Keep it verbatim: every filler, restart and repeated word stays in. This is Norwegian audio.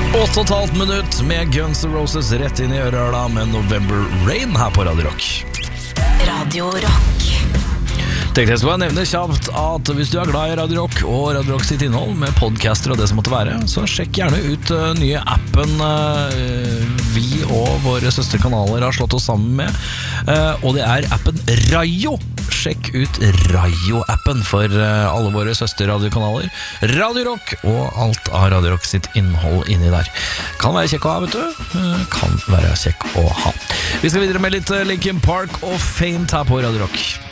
Åtte og et halvt minutt med Guns N' Roses rett inn i ørehøla med November Rain her på Radio Rock. Radio Rock. Tenkte jeg skulle nevne kjapt at hvis du er glad i Radio Rock og Radio Rock sitt innhold med podcaster og det som måtte være, så sjekk gjerne ut uh, nye appen uh, vi og våre søsterkanaler har slått oss sammen med, uh, og det er appen Rayo. Sjekk ut Rayo-appen for uh, alle våre søsterradiokanaler, Radio Rock og alt av Radio Rock sitt innhold inni der. Kan være kjekk å ha, vet du. Uh, kan være kjekk å ha. Vi skal videre med litt uh, Linkin Park og Faint her på Radio Rock.